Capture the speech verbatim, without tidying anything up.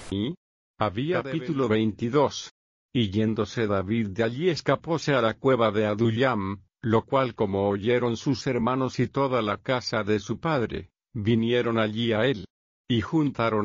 Y había capítulo veintidós. Y yéndose David de allí escapóse a la cueva de Adullam, lo cual como oyeron sus hermanos y toda la casa de su padre, vinieron allí a él, y juntaron